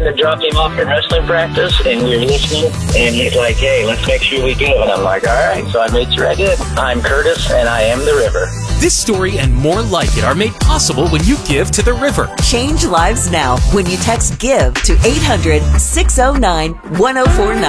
to drop him off at wrestling practice, and we were listening, and he's like, hey, let's make sure we go. And I'm like, all right. So I made sure I did. I'm Curtis, and I am the river. This story and more like it are made possible when you give to the river. Change lives now when you text GIVE to 800-609-1049.